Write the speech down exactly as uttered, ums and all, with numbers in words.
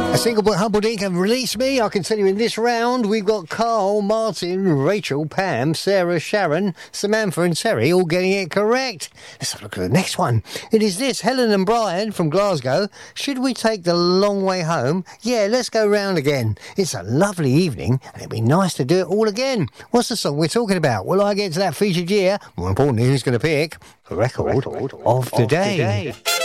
A single but humble dink have released me. I can tell you in this round we've got Carl, Martin, Rachel, Pam, Sarah, Sharon, Samantha and Terry all getting it correct. Let's have a look at the next one. It is this, Helen and Brian from Glasgow. Should we take the long way home? Yeah, let's go round again. It's a lovely evening and it'd be nice to do it all again. What's the song we're talking about? Will I get to that featured year? More importantly, who's going to pick? The record, record of, of the day. day.